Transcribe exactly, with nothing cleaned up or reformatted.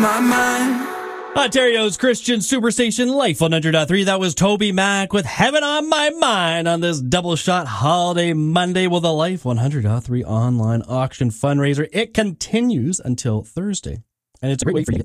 my mind. Ontario's Christian Superstation Life one hundred point three. That was Toby Mac with Heaven on My Mind on this double shot holiday Monday with a Life one hundred point three online auction fundraiser. It continues until Thursday, and it's a great way for you